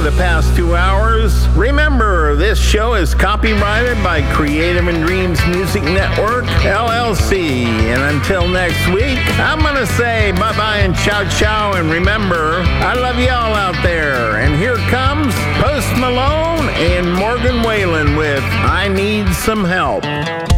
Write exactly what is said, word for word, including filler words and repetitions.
the past two hours. Remember, this show is copyrighted by Creative and Dreams Music Network, L L C. And until next week, I'm going to say bye-bye and ciao-ciao. And remember, I love y'all out there. And here comes Post Malone and Morgan Wallen with I Need Some Help.